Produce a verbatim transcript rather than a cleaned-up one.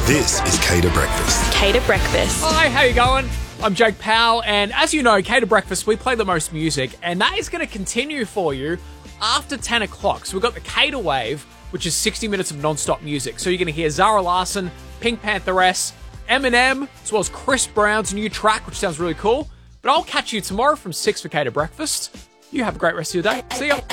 This is Cater Breakfast. Cater Breakfast. Hi, how you going? I'm Jake Powell, and as you know, Cater Breakfast, we play the most music, and that is going to continue for you after ten o'clock. So we've got the Cater Wave, which is sixty minutes of non-stop music. So you're going to hear Zara Larsson, Pink Pantheress, Eminem, as well as Chris Brown's new track, which sounds really cool. But I'll catch you tomorrow from six for Cater Breakfast. You have a great rest of your day. See ya.